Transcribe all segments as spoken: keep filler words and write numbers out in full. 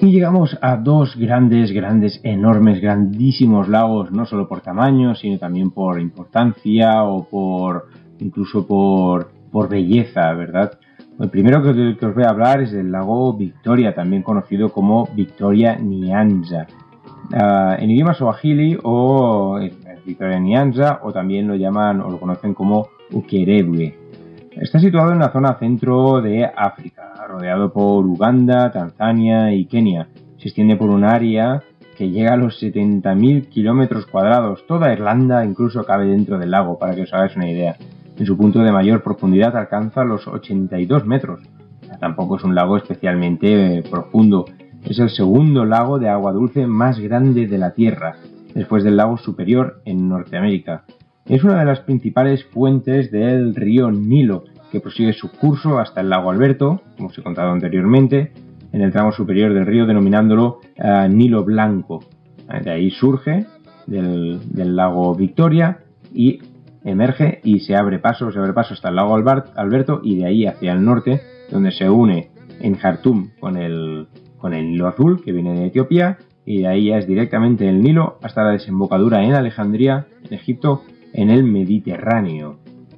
Y llegamos a dos grandes, grandes, enormes, grandísimos lagos, no solo por tamaño, sino también por importancia o por incluso por, por belleza, ¿verdad? El primero que, que os voy a hablar es del lago Victoria, también conocido como Victoria Nyanza. Uh, en idioma swahili o es Victoria Nyanza, o también lo llaman o lo conocen como Ukerewe. Está situado en la zona centro de África, rodeado por Uganda, Tanzania y Kenia. Se extiende por un área que llega a los setenta mil kilómetros cuadrados. Toda Irlanda incluso cabe dentro del lago, para que os hagáis una idea. En su punto de mayor profundidad alcanza los ochenta y dos metros. Tampoco es un lago especialmente eh, profundo. Es el segundo lago de agua dulce más grande de la Tierra, después del lago Superior en Norteamérica. Es una de las principales fuentes del río Nilo, que prosigue su curso hasta el lago Alberto, como os he contado anteriormente, en el tramo superior del río, denominándolo uh, Nilo Blanco. De ahí surge del, del lago Victoria y emerge y se abre paso, se abre paso hasta el lago Alberto y de ahí hacia el norte, donde se une en Jartum con el, con el Nilo Azul, que viene de Etiopía, y de ahí ya es directamente el Nilo hasta la desembocadura en Alejandría, en Egipto, en el Mediterráneo.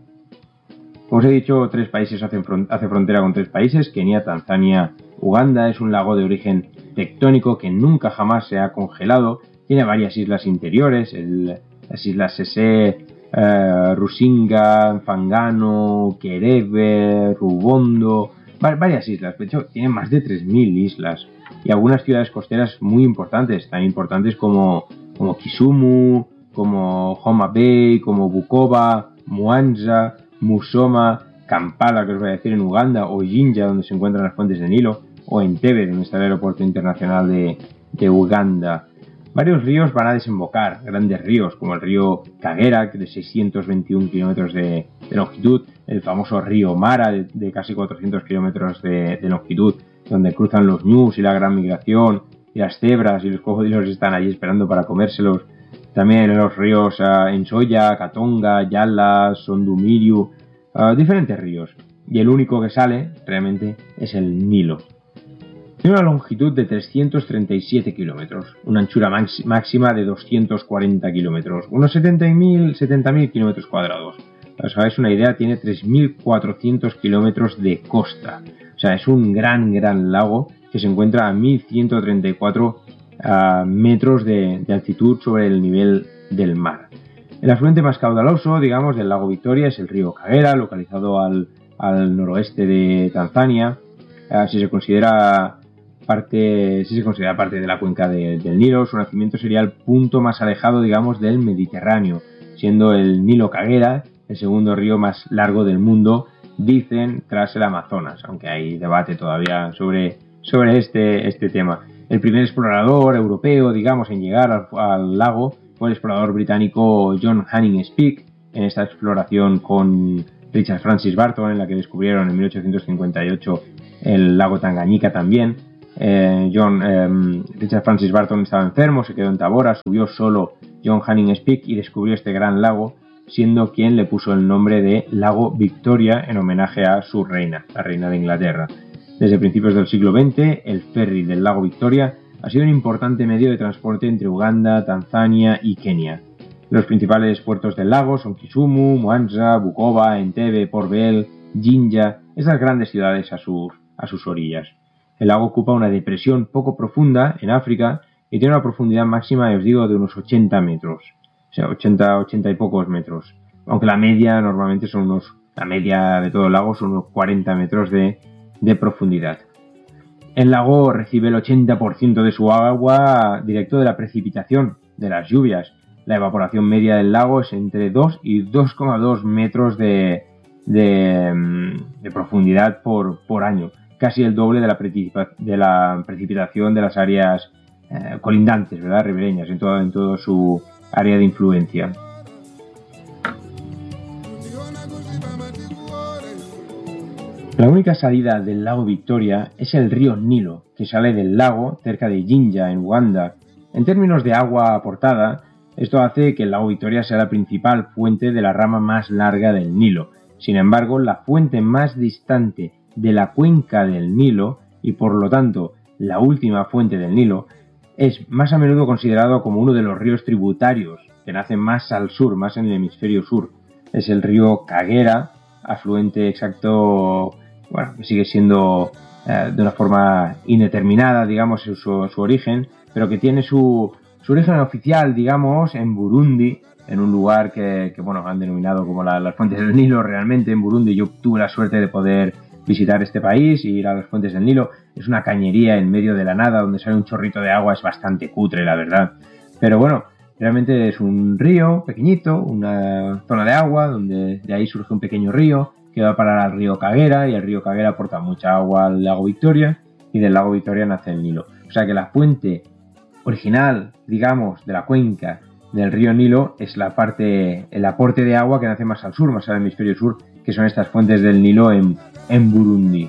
Como os he dicho, tres países hacen front- hace frontera con tres países, Kenia, Tanzania, Uganda. Es un lago de origen tectónico que nunca jamás se ha congelado. Tiene varias islas interiores, el, las islas Sese, eh, Rusinga, Mfangano, Kerebe, Rubondo, va- varias islas. De hecho, tiene más de tres mil islas y algunas ciudades costeras muy importantes, tan importantes como, como Kisumu, como Homa Bay, como Bukoba, Mwanza, Musoma, Kampala, que os voy a decir, en Uganda, o Jinja, donde se encuentran las fuentes de Nilo, o Entebbe, donde está el aeropuerto internacional de, de Uganda. Varios ríos van a desembocar, grandes ríos, como el río Kagera, de seiscientos veintiún kilómetros de, de longitud, el famoso río Mara, de, de casi cuatrocientos kilómetros de, de longitud, donde cruzan los ñus y la gran migración, y las cebras y los cocodrilos están allí esperando para comérselos. También en los ríos uh, Ensoya, Katonga, Yala, Sondumiriu, uh, diferentes ríos. Y el único que sale, realmente, es el Nilo. Tiene una longitud de trescientos treinta y siete kilómetros, una anchura max- máxima de doscientos cuarenta kilómetros, unos setenta mil kilómetros cuadrados. Para os hagáis una idea, tiene tres mil cuatrocientos kilómetros de costa. O sea, es un gran, gran lago que se encuentra a mil ciento treinta y cuatro Uh, metros de, de altitud sobre el nivel del mar. El afluente más caudaloso, digamos, del lago Victoria es el río Kagera, localizado al, al noroeste de Tanzania. Uh, si se considera parte, si se considera parte de la cuenca de, del Nilo, su nacimiento sería el punto más alejado, digamos, del Mediterráneo, siendo el Nilo Kagera el segundo río más largo del mundo, dicen, tras el Amazonas, aunque hay debate todavía sobre, sobre este, este tema. El primer explorador europeo, digamos, en llegar al, al lago fue el explorador británico John Hanning Speke, en esta exploración con Richard Francis Barton, en la que descubrieron en mil ochocientos cincuenta y ocho el lago Tanganyika también. Eh, John, eh, Richard Francis Barton estaba enfermo, se quedó en Tabora, subió solo John Hanning Speke y descubrió este gran lago, siendo quien le puso el nombre de Lago Victoria en homenaje a su reina, la reina de Inglaterra. Desde principios del siglo veinte, el ferry del lago Victoria ha sido un importante medio de transporte entre Uganda, Tanzania y Kenia. Los principales puertos del lago son Kisumu, Mwanza, Bukoba, Entebbe, Port Bell, Jinja, estas grandes ciudades a sus, a sus orillas. El lago ocupa una depresión poco profunda en África y tiene una profundidad máxima, os digo, de unos ochenta metros. O sea, ochenta, ochenta y pocos metros. Aunque la media normalmente son unos, la media de todo el lago son unos cuarenta metros de de profundidad. El lago recibe el ochenta por ciento de su agua directo de la precipitación, de las lluvias. La evaporación media del lago es entre dos y dos coma dos metros de, de, de profundidad por, por año, casi el doble de la, precipita, de la precipitación de las áreas eh, colindantes, ¿verdad? Ribereñas, en todo, en todo su área de influencia. La única salida del lago Victoria es el río Nilo, que sale del lago cerca de Jinja, en Uganda. En términos de agua aportada, esto hace que el lago Victoria sea la principal fuente de la rama más larga del Nilo. Sin embargo, la fuente más distante de la cuenca del Nilo, y por lo tanto la última fuente del Nilo, es más a menudo considerado como uno de los ríos tributarios que nace más al sur, más en el hemisferio sur. Es el río Kagera, afluente exacto, bueno, que sigue siendo eh, de una forma indeterminada, digamos, su, su origen, pero que tiene su, su origen oficial, digamos, en Burundi, en un lugar que, que bueno, han denominado como la, las fuentes del Nilo. Realmente en Burundi yo tuve la suerte de poder visitar este país y ir a las fuentes del Nilo. Es una cañería en medio de la nada donde sale un chorrito de agua, es bastante cutre, la verdad. Pero bueno, realmente es un río pequeñito, una zona de agua donde de ahí surge un pequeño río que va a parar al río Kagera, y el río Kagera aporta mucha agua al lago Victoria, y del lago Victoria nace el Nilo. O sea que la fuente original, digamos, de la cuenca del río Nilo es la parte, el aporte de agua que nace más al sur, más al hemisferio sur, que son estas fuentes del Nilo en, en Burundi.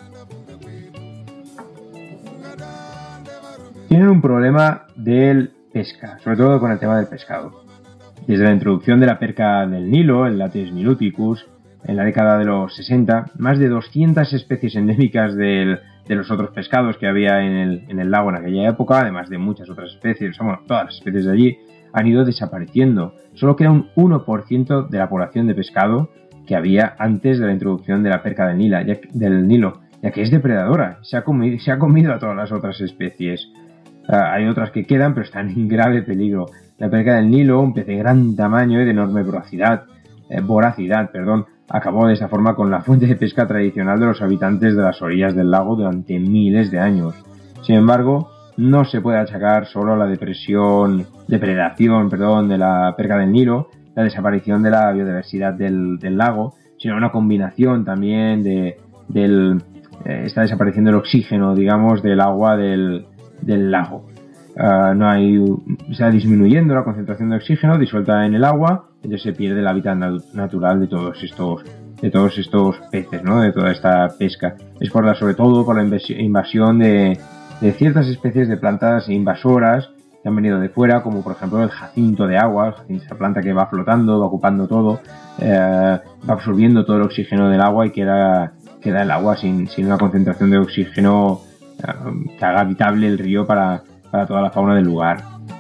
Tienen un problema del pesca, sobre todo con el tema del pescado. Desde la introducción de la perca del Nilo, el Lates niloticus, en la década de los sesenta, más de doscientas especies endémicas del, de los otros pescados que había en el, en el lago en aquella época, además de muchas otras especies, bueno, todas las especies de allí, han ido desapareciendo. Solo queda un uno por ciento de la población de pescado que había antes de la introducción de la perca del Nilo, ya, del Nilo, ya que es depredadora, se ha comido, se ha comido a todas las otras especies. Uh, hay otras que quedan, pero están en grave peligro. La perca del Nilo, un pez de gran tamaño y de enorme voracidad, eh, voracidad, perdón, acabó de esa forma con la fuente de pesca tradicional de los habitantes de las orillas del lago durante miles de años. Sin embargo, no se puede achacar solo a la depresión, depredación perdón, de la perca del Nilo, la desaparición de la biodiversidad del, del lago, sino una combinación también de del eh, está desapareciendo el oxígeno, digamos, del agua del, del lago. Uh, no hay, está disminuyendo la concentración de oxígeno disuelta en el agua, entonces se pierde el hábitat natural de todos estos de todos estos peces, ¿no? De toda esta pesca. Es por la, sobre todo por la invasión de, de ciertas especies de plantas invasoras que han venido de fuera, como por ejemplo el jacinto de agua, el jacinto, esa planta que va flotando, va ocupando todo, eh, va absorbiendo todo el oxígeno del agua y queda, queda el agua sin, sin una concentración de oxígeno eh, que haga habitable el río para, para toda la fauna del lugar.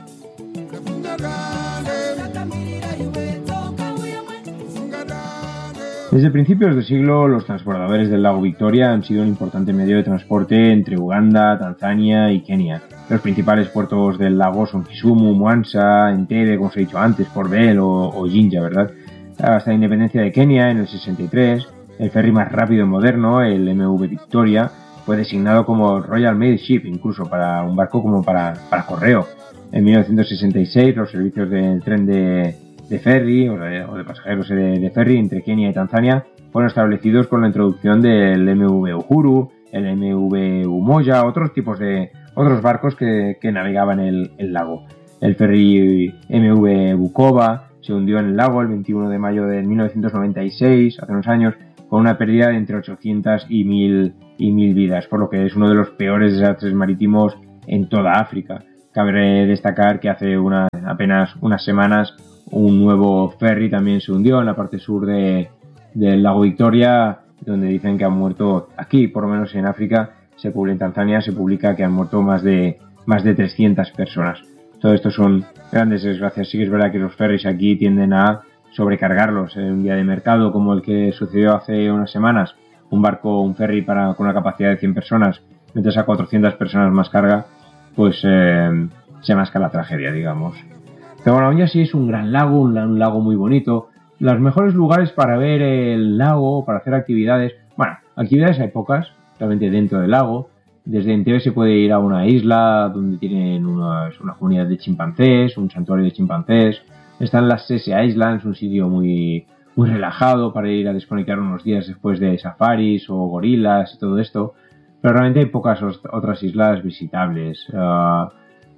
Desde principios del siglo, los transbordadores del lago Victoria han sido un importante medio de transporte entre Uganda, Tanzania y Kenia. Los principales puertos del lago son Kisumu, Mwanza, Entebbe, como os he dicho antes, Port Bell o, o Jinja, ¿verdad? Hasta la independencia de Kenia en el sesenta y tres, el ferry más rápido y moderno, el M V Victoria, fue designado como Royal Mail Ship, incluso para un barco como para, para correo. En mil novecientos sesenta y seis, los servicios del tren de de ferry o de, o de pasajeros de, de ferry entre Kenia y Tanzania fueron establecidos con la introducción del M V Uhuru, el M V Umoja, otros tipos de otros barcos que, que navegaban el, el lago. El ferry M V Bukoba se hundió en el lago el veintiuno de mayo de mil novecientos noventa y seis, hace unos años, con una pérdida de entre ochocientas y mil vidas, por lo que es uno de los peores desastres marítimos en toda África. Cabe destacar que hace una, apenas unas semanas un nuevo ferry también se hundió en la parte sur de, del lago Victoria, donde dicen que han muerto, aquí por lo menos en África, se publica, en Tanzania se publica que han muerto más de, más de trescientas personas. Todo esto son grandes desgracias. Sí que es verdad que los ferries aquí tienden a sobrecargarlos en un día de mercado como el que sucedió hace unas semanas. Un barco, un ferry para, con una capacidad de cien personas, mientras a cuatrocientas personas más carga, pues eh, se masca la tragedia, digamos. Pero bueno, aún así es un gran lago, un, un lago muy bonito. Los mejores lugares para ver el lago, para hacer actividades, bueno, actividades hay pocas, realmente dentro del lago. Desde Entebbe se puede ir a una isla donde tienen unas, una comunidad de chimpancés, un santuario de chimpancés. Están las Sese Islands, un sitio muy, muy relajado para ir a desconectar unos días después de safaris o gorilas y todo esto. Pero realmente hay pocas otras islas visitables. Uh,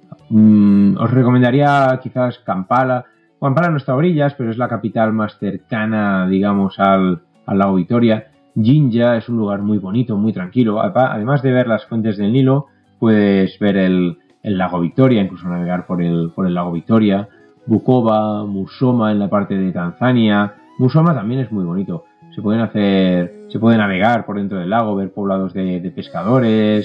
Mm, os recomendaría quizás Kampala. Kampala no está a orillas, pero es la capital más cercana, digamos, al, al lago Victoria. Jinja es un lugar muy bonito, muy tranquilo. Además de ver las fuentes del Nilo, puedes ver el, el lago Victoria, incluso navegar por el, por el lago Victoria. Bukoba, Musoma en la parte de Tanzania. Musoma también es muy bonito. Se pueden hacer, se puede navegar por dentro del lago, ver poblados de, de pescadores.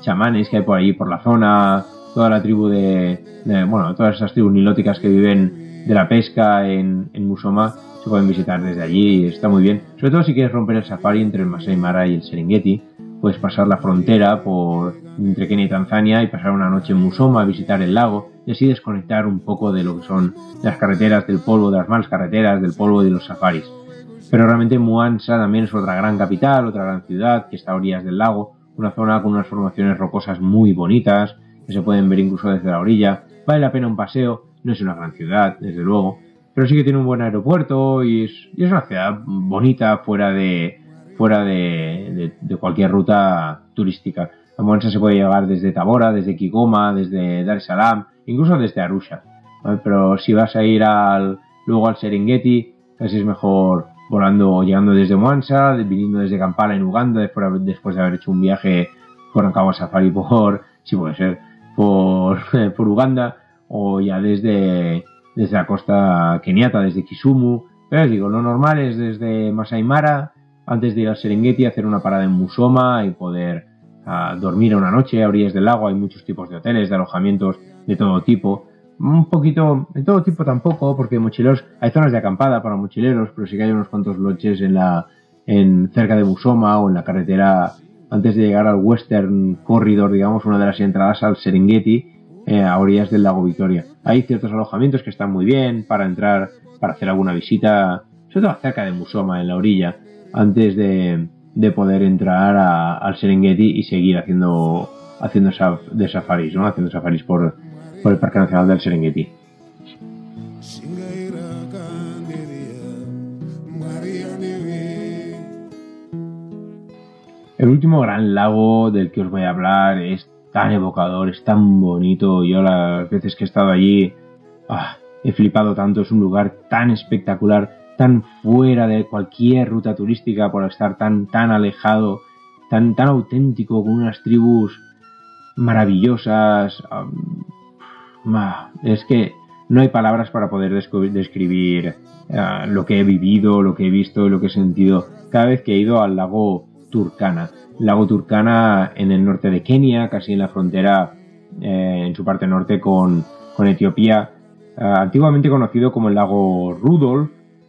chamanes que hay por ahí por la zona, toda la tribu de, de bueno, todas esas tribus nilóticas que viven de la pesca en, en Musoma, se pueden visitar desde allí y está muy bien. Sobre todo si quieres romper el safari entre el Masai Mara y el Serengeti, puedes pasar la frontera por entre Kenia y Tanzania y pasar una noche en Musoma, visitar el lago y así desconectar un poco de lo que son las carreteras, del polvo, de las malas carreteras, del polvo y de los safaris. Pero realmente Muansa también es otra gran capital, otra gran ciudad que está a orillas del lago, una zona con unas formaciones rocosas muy bonitas que se pueden ver incluso desde la orilla. Vale la pena un paseo, no es una gran ciudad, desde luego, pero sí que tiene un buen aeropuerto y es, y es una ciudad bonita fuera de fuera de, de, de cualquier ruta turística. A Muansa se puede llegar desde Tabora, desde Kigoma, desde Dar es Salaam, incluso desde Arusha, ¿vale? Pero si vas a ir al, luego al Serengeti, casi es mejor volando o llegando desde Muansa, viniendo desde Kampala en Uganda, después, después de haber hecho un viaje por Cabo Safari por, sí puede ser, por, por Uganda, o ya desde, desde la costa keniata, desde Kisumu. Pero os digo, lo normal es desde Masai Mara, antes de ir al Serengeti, hacer una parada en Musoma y poder uh, dormir una noche a orillas del lago. Hay muchos tipos de hoteles, de alojamientos de todo tipo. Un poquito, de todo tipo tampoco, porque mochileros, hay zonas de acampada para mochileros, pero sí que hay unos cuantos lodges en la, en, cerca de Musoma o en la carretera antes de llegar al Western Corridor, digamos, una de las entradas al Serengeti, eh, a orillas del lago Victoria. Hay ciertos alojamientos que están muy bien para entrar, para hacer alguna visita, sobre todo cerca de Musoma, en la orilla, antes de, de poder entrar a, al Serengeti y seguir haciendo, haciendo saf, de safaris, ¿no? Haciendo safaris por, por el Parque Nacional del Serengeti. El último gran lago del que os voy a hablar es tan evocador, es tan bonito. Yo las veces que he estado allí ah, he flipado tanto. Es un lugar tan espectacular, tan fuera de cualquier ruta turística por estar tan, tan alejado, tan, tan auténtico, con unas tribus maravillosas. Um, es que no hay palabras para poder describir uh, lo que he vivido, lo que he visto, lo que he sentido cada vez que he ido al lago Turkana. El lago Turkana en el norte de Kenia, casi en la frontera, eh, en su parte norte con, con Etiopía, uh, antiguamente conocido como el lago Rudolf.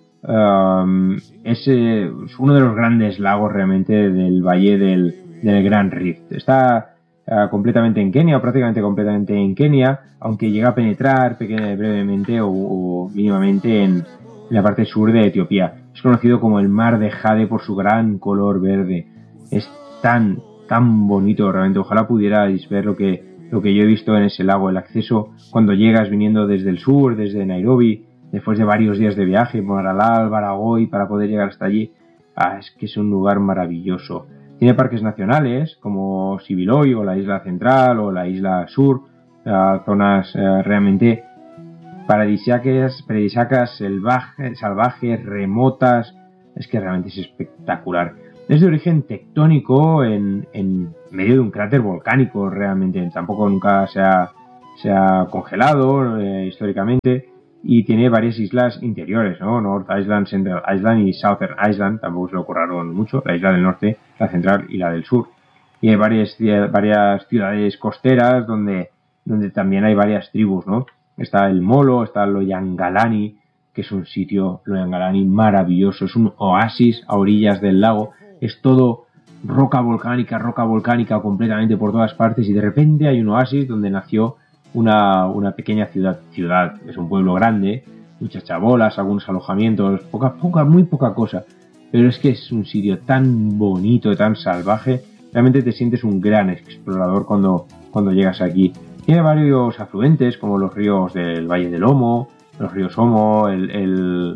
Um, es, eh, es uno de los grandes lagos realmente del valle del, del Gran Rift. Está uh, completamente en Kenia, o prácticamente completamente en Kenia, aunque llega a penetrar pequeña, brevemente o, o mínimamente en, en la parte sur de Etiopía. Es conocido como el mar de jade por su gran color verde. Es tan, tan bonito realmente. Ojalá pudierais ver lo que, lo que yo he visto en ese lago. El acceso cuando llegas viniendo desde el sur, desde Nairobi, después de varios días de viaje, Maralal, Baragoy, para poder llegar hasta allí. Ah, es que es un lugar maravilloso. Tiene parques nacionales como Sibiloy o la isla central o la isla sur, uh, zonas uh, realmente paradisíacas, paradisíacas salvajes, salvajes, remotas. Es que realmente es espectacular. Es de origen tectónico en, en medio de un cráter volcánico realmente. Tampoco nunca se ha, se ha congelado eh, históricamente. Y tiene varias islas interiores, ¿no? North Island, Central Island y Southern Island. Tampoco se lo curraron mucho. La isla del norte, la central y la del sur. Y hay varias, varias ciudades costeras donde, donde también hay varias tribus, ¿no? Está el Molo, está Loyangalani, que es un sitio, Loyangalani, maravilloso. Es un oasis a orillas del lago. Es todo roca volcánica, roca volcánica completamente por todas partes. Y de repente hay un oasis donde nació Una, una pequeña ciudad, ciudad, es un pueblo grande, muchas chabolas, algunos alojamientos, poca, poca, muy poca cosa, pero es que es un sitio tan bonito, tan salvaje, realmente te sientes un gran explorador cuando, cuando llegas aquí. Tiene varios afluentes, como los ríos del Valle del Omo, los ríos Omo, el, el,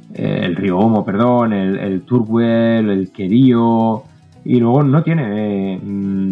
el río Omo, perdón, el, el Turkwell, el Kerio, y luego no tiene eh,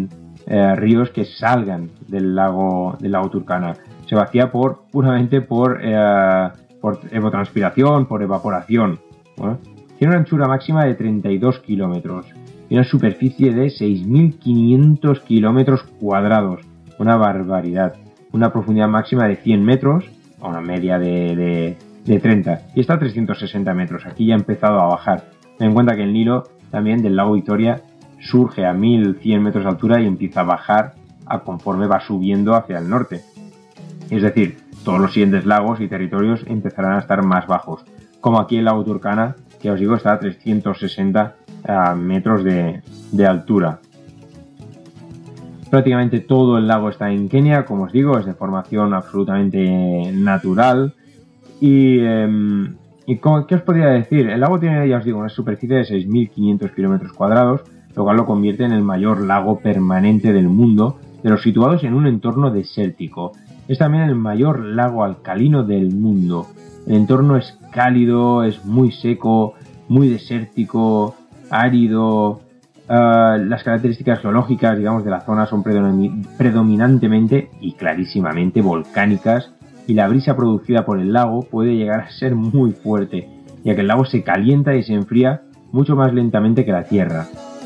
eh, ríos que salgan del lago del lago Turkana. Se vacía por puramente por, eh, por evapotranspiración, por evaporación, ¿no? Tiene una anchura máxima de treinta y dos kilómetros y una superficie de seis mil quinientos kilómetros cuadrados. Una barbaridad. Una profundidad máxima de cien metros, a una media de, de, de treinta. Y está a trescientos sesenta metros. Aquí ya ha empezado a bajar. Ten en cuenta que el Nilo también del lago Victoria surge a mil cien metros de altura y empieza a bajar a conforme va subiendo hacia el norte. Es decir, todos los siguientes lagos y territorios empezarán a estar más bajos, como aquí el lago Turkana, que os digo está a trescientos sesenta uh, metros de, de altura. Prácticamente todo el lago está en Kenia, como os digo, es de formación absolutamente natural. Y, eh, y ¿qué os podría decir? El lago tiene, ya os digo, una superficie de seis mil quinientos kilómetros cuadrados, lo cual lo convierte en el mayor lago permanente del mundo, de los situados en un entorno desértico. Es también el mayor lago alcalino del mundo. El entorno es cálido, es muy seco, muy desértico, árido. Uh, las características geológicas, digamos, de la zona son predominantemente y clarísimamente volcánicas, y la brisa producida por el lago puede llegar a ser muy fuerte, ya que el lago se calienta y se enfría mucho más lentamente que la Tierra.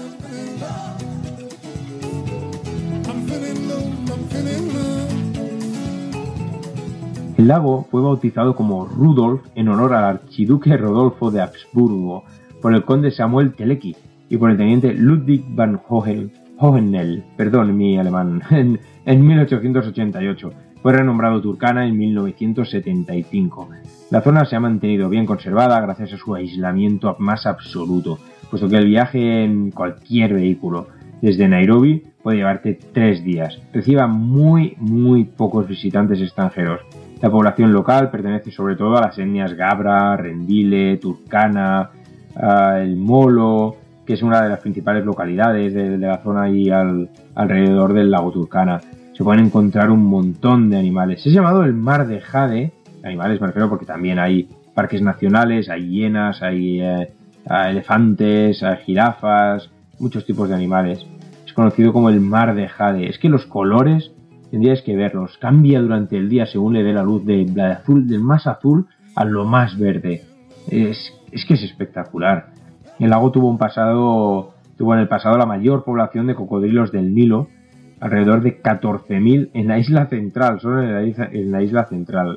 El lago fue bautizado como Rudolf en honor al archiduque Rodolfo de Habsburgo por el conde Samuel Teleki y por el teniente Ludwig van Hohenel, perdón mi alemán, en, en mil ochocientos ochenta y ocho. Fue renombrado Turkana en mil novecientos setenta y cinco. La zona se ha mantenido bien conservada gracias a su aislamiento más absoluto, puesto que el viaje en cualquier vehículo desde Nairobi puede llevarte tres días. Recibe muy, muy pocos visitantes extranjeros. La población local pertenece sobre todo a las etnias Gabra, Rendile, Turkana, uh, el Molo, que es una de las principales localidades de, de la zona y al, alrededor del lago Turkana. Se pueden encontrar un montón de animales. Es llamado el Mar de Jade, animales me refiero porque también hay parques nacionales, hay hienas, hay eh, elefantes, hay jirafas, muchos tipos de animales. Es conocido como el Mar de Jade. Es que los colores tendríais que verlos. Cambia durante el día según le dé la luz, de, de azul, del más azul a lo más verde. Es, es que es espectacular. El lago tuvo un pasado, tuvo en el pasado la mayor población de cocodrilos del Nilo, alrededor de catorce mil en la isla central, solo en la isla, en la isla central.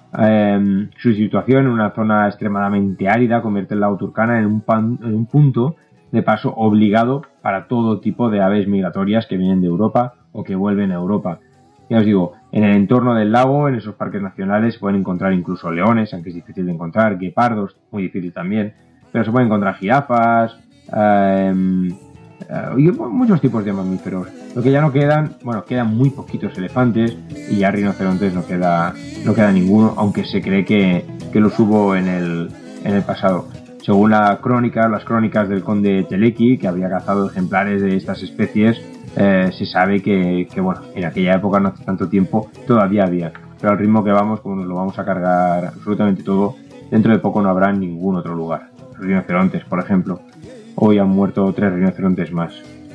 Eh, su situación en una zona extremadamente árida convierte el lago Turkana en un, pan, en un punto de paso obligado para todo tipo de aves migratorias que vienen de Europa o que vuelven a Europa. Ya os digo, en el entorno del lago, en esos parques nacionales, se pueden encontrar incluso leones, aunque es difícil de encontrar, guepardos, muy difícil también, pero se pueden encontrar jirafas, eh, eh, y muchos tipos de mamíferos. Lo que ya no quedan, bueno, quedan muy poquitos elefantes, y ya rinocerontes no queda, no queda ninguno, aunque se cree que, que los hubo en el, en el pasado. Según la crónica, las crónicas del conde Teleki, que había cazado ejemplares de estas especies, Eh, se sabe que, que, bueno, en aquella época, no hace tanto tiempo, todavía había. Pero al ritmo que vamos, como nos lo vamos a cargar absolutamente todo, dentro de poco no habrá en ningún otro lugar. Los rinocerontes, por ejemplo. Hoy han muerto tres rinocerontes más.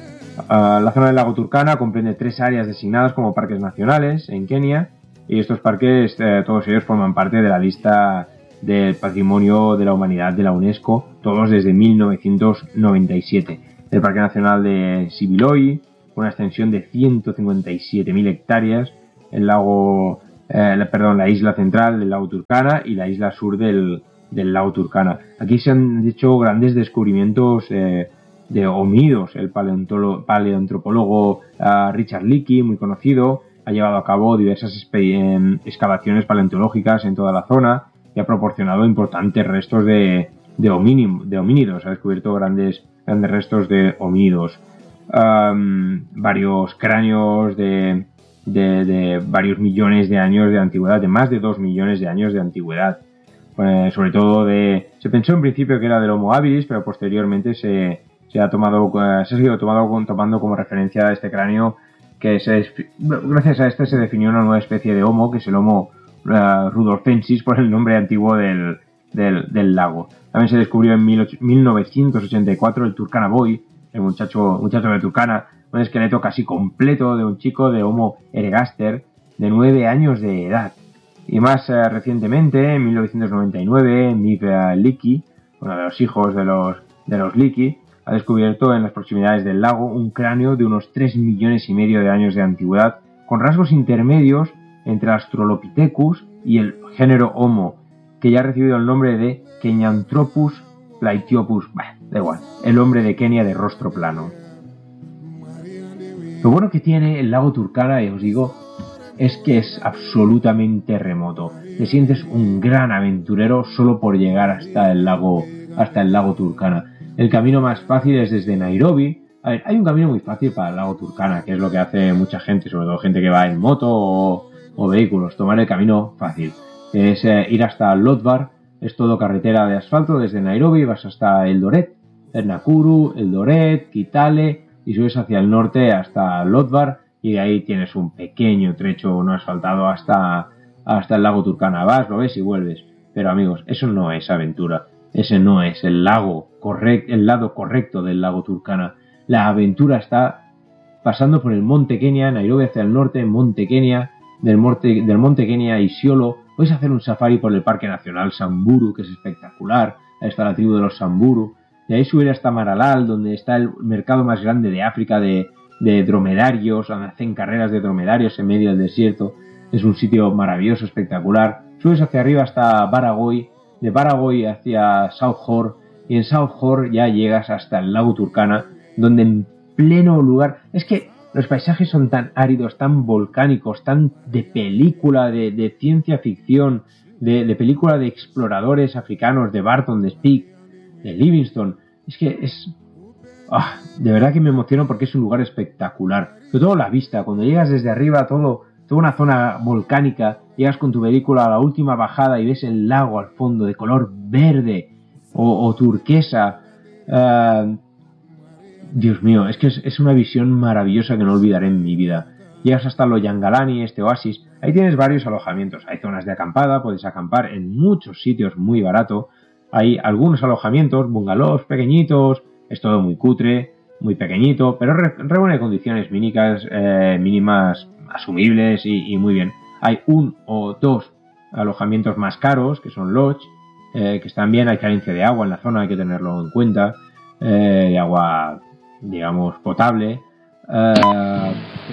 Uh, la zona del lago Turkana comprende tres áreas designadas como parques nacionales en Kenia, y estos parques, eh, todos ellos forman parte de la lista del Patrimonio de la Humanidad de la UNESCO, todos desde mil novecientos noventa y siete. El Parque Nacional de Sibiloi, una extensión de ciento cincuenta y siete mil hectáreas, el lago, eh, perdón, la isla central del lago Turkana y la isla sur del, del lago Turkana. Aquí se han hecho grandes descubrimientos eh, de homínidos. El paleoantropólogo uh, Richard Leakey, muy conocido, ha llevado a cabo diversas eh, excavaciones paleontológicas en toda la zona y ha proporcionado importantes restos de, de, homínido, de homínidos. Ha descubierto grandes, grandes restos de homínidos. Um, varios cráneos de, de, de varios millones de años de antigüedad, de más de dos millones de años de antigüedad. Eh, sobre todo de... Se pensó en principio que era del Homo habilis, pero posteriormente se, se ha tomado, eh, se ha sido tomado, tomando como referencia a este cráneo, que se, gracias a este se definió una nueva especie de Homo, que es el Homo uh, rudolfensis, por el nombre antiguo del, del, del lago. También se descubrió en mil novecientos ochenta y cuatro el Turkana Boy, el muchacho, muchacho de Turkana, un esqueleto casi completo de un chico de Homo ergaster de nueve años de edad. Y más eh, recientemente, en mil novecientos noventa y nueve, Miv Leakey, uno de los hijos de los, de los Leakey, ha descubierto en las proximidades del lago un cráneo de unos tres millones y medio de años de antigüedad, con rasgos intermedios entre Australopithecus y el género Homo, que ya ha recibido el nombre de Kenyanthropus platyopus, bah, da igual, el hombre de Kenia de rostro plano. Lo bueno que tiene el lago Turkana, y os digo, es que es absolutamente remoto. Te sientes un gran aventurero solo por llegar hasta el lago, hasta el lago Turkana. El camino más fácil es desde Nairobi. A ver, hay un camino muy fácil para el lago Turkana, que es lo que hace mucha gente, sobre todo gente que va en moto o, o vehículos, tomar el camino fácil. Es eh, ir hasta Lodwar, es todo carretera de asfalto desde Nairobi, vas hasta Eldoret, Nakuru, Eldoret, Kitale, y subes hacia el norte hasta Lodwar, y de ahí tienes un pequeño trecho no asfaltado hasta, hasta el lago Turkana. Vas, lo ves y vuelves. Pero amigos, eso no es aventura. Ese no es el lago correcto, el lado correcto del lago Turkana. La aventura está pasando por el monte Kenia, Nairobi hacia el norte, monte Kenia, del monte, del monte Kenia a Isiolo. Puedes hacer un safari por el Parque Nacional Samburu, que es espectacular. Ahí está la tribu de los Samburu. De ahí subir hasta Maralal, donde está el mercado más grande de África de, de dromedarios, donde hacen carreras de dromedarios en medio del desierto. Es un sitio maravilloso, espectacular. Subes hacia arriba hasta Baragoy, de Baragoy hacia South Horr, y en South Horr ya llegas hasta el lago Turkana, donde en pleno lugar... Es que los paisajes son tan áridos, tan volcánicos, tan de película, de, de ciencia ficción, de, de película de exploradores africanos, de Barton, de Speke, de Livingstone. Es que es... Ah, de verdad que me emociono porque es un lugar espectacular. Sobre todo la vista, cuando llegas desde arriba, todo, toda una zona volcánica, llegas con tu vehículo a la última bajada y ves el lago al fondo de color verde o, o turquesa. Uh, Dios mío, es que es, es una visión maravillosa que no olvidaré en mi vida. Llegas hasta Loyangalani, este oasis. Ahí tienes varios alojamientos. Hay zonas de acampada, puedes acampar en muchos sitios muy barato. Hay algunos alojamientos, bungalows pequeñitos. Es todo muy cutre, muy pequeñito, pero re, reúne condiciones mínicas, eh, mínimas asumibles y, y muy bien. Hay un o dos alojamientos más caros, que son lodge, eh, que están bien. Hay carencia de agua en la zona, hay que tenerlo en cuenta. Eh, de agua, digamos, potable. Eh,